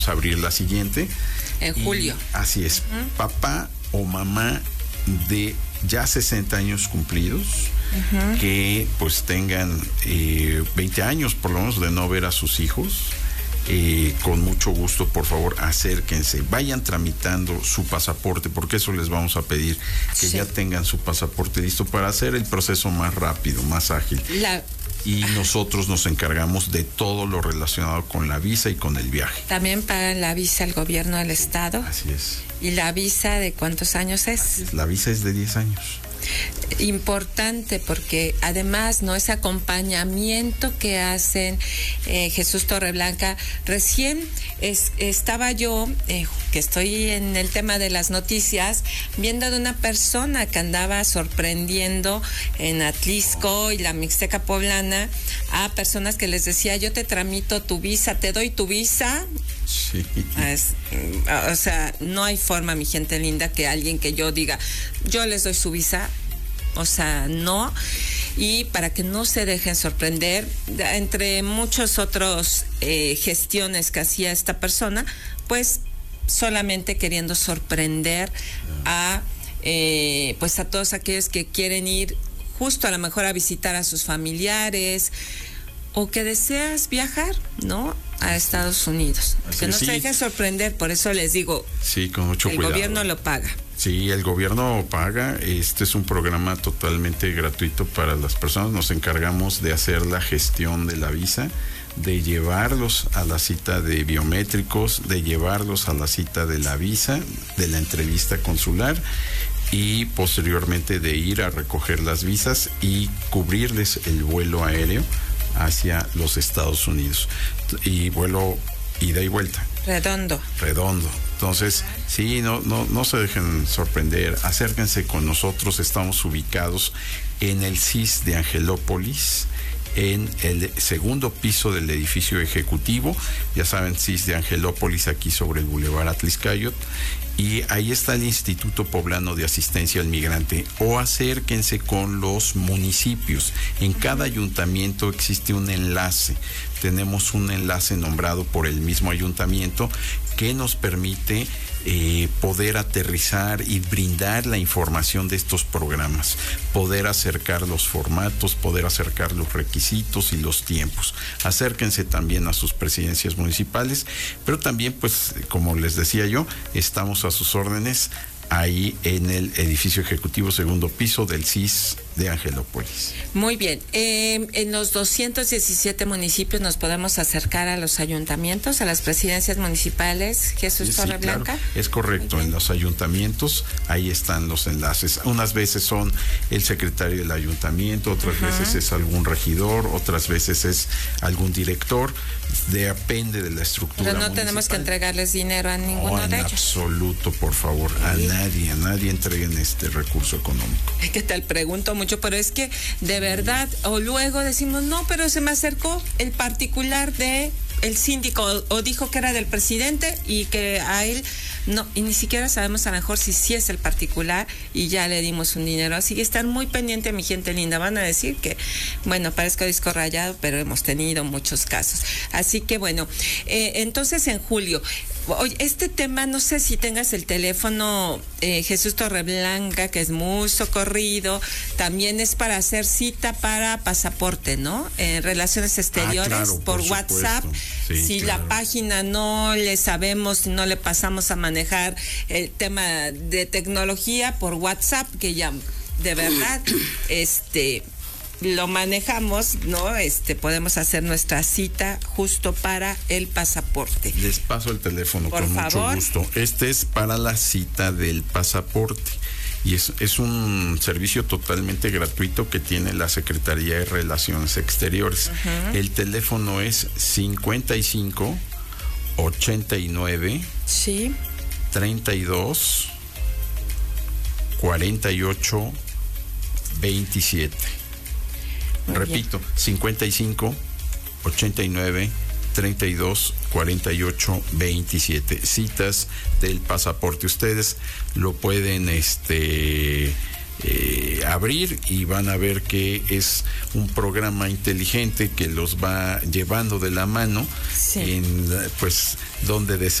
abrir la siguiente. En julio. Así es. Papá o mamá de ya 60 años cumplidos, que pues tengan 20 años por lo menos de no ver a sus hijos. Con mucho gusto, por favor, acérquense, vayan tramitando su pasaporte, porque eso les vamos a pedir, que ya tengan su pasaporte listo para hacer el proceso más rápido, más ágil. Y nosotros nos encargamos de todo lo relacionado con la visa y con el viaje. También pagan la visa el gobierno del estado. Así es. ¿Y la visa de cuántos años es? La visa es de 10 años. Importante, porque además no ese acompañamiento que hacen Jesús Torreblanca. Recién estaba yo, que estoy en el tema de las noticias, viendo de una persona que andaba sorprendiendo en Atlisco y la Mixteca poblana a personas que les decía: yo te tramito tu visa, te doy tu visa. Sí. O sea, no hay forma, mi gente linda, que alguien que yo diga, yo les doy su visa. O sea, no. Y para que no se dejen sorprender, entre muchos otros gestiones que hacía esta persona, pues solamente queriendo sorprender a pues a todos aquellos que quieren ir justo a lo mejor a visitar a sus familiares, o que deseas viajar, ¿no?, a Estados Unidos. Que no se dejen sorprender, por eso les digo, sí, con mucho cuidado. El gobierno lo paga. Sí, el gobierno paga. Este es un programa totalmente gratuito para las personas. Nos encargamos de hacer la gestión de la visa, de llevarlos a la cita de biométricos, de llevarlos a la cita de la visa, de la entrevista consular, y posteriormente de ir a recoger las visas y cubrirles el vuelo aéreo hacia los Estados Unidos, y vuelo ida y vuelta. Redondo. Entonces, sí, no se dejen sorprender, acérquense con nosotros. Estamos ubicados en el CIS de Angelópolis, en el segundo piso del edificio ejecutivo. Ya saben, CIS de Angelópolis, aquí sobre el Boulevard Atliscayot. Y ahí está el Instituto Poblano de Asistencia al Migrante. O acérquense con los municipios. En cada ayuntamiento existe un enlace. Tenemos un enlace nombrado por el mismo ayuntamiento que nos permite poder aterrizar y brindar la información de estos programas, poder acercar los formatos, poder acercar los requisitos y los tiempos. Acérquense también a sus presidencias municipales, pero también, pues, como les decía yo, estamos a sus órdenes ahí en el edificio ejecutivo segundo piso del CIS de Angelópolis. Muy bien. En los 217 municipios nos podemos acercar a los ayuntamientos, a las presidencias municipales, Jesús Torreblanca. Claro, es correcto. En los ayuntamientos ahí están los enlaces. Unas veces son el secretario del ayuntamiento, otras veces es algún regidor, otras veces es algún director. Depende de la estructura. Pero no municipal. Tenemos que entregarles dinero a ninguno de ellos. En absoluto, por favor. A nadie entreguen este recurso económico. ¿Qué tal? Pregunto mucho, pero es que de verdad, o luego decimos, no, pero se me acercó el particular de el síndico, o dijo que era del presidente y que a él no, y ni siquiera sabemos a lo mejor si sí es el particular y ya le dimos un dinero. Así que están muy pendientes, mi gente linda. Van a decir que, bueno, parezco disco rayado, pero hemos tenido muchos casos. Así que bueno, entonces en julio, oye, este tema, no sé si tengas el teléfono, Jesús Torreblanca, que es muy socorrido, también es para hacer cita para pasaporte, ¿no? Relaciones exteriores, claro, por WhatsApp. Sí, si claro. La página no le sabemos, si no le pasamos a manejar el tema de tecnología por WhatsApp, que ya de verdad lo manejamos, ¿no? Podemos hacer nuestra cita justo para el pasaporte. Les paso el teléfono por con favor. Mucho gusto. Este es para la cita del pasaporte. Y es un servicio totalmente gratuito que tiene la Secretaría de Relaciones Exteriores. El teléfono es 55 89 sí 32 48 27. Muy Repito, bien. 55 89 32 48 27. Citas del pasaporte. Ustedes lo pueden abrir, y van a ver que es un programa inteligente que los va llevando de la mano, sí, en pues donde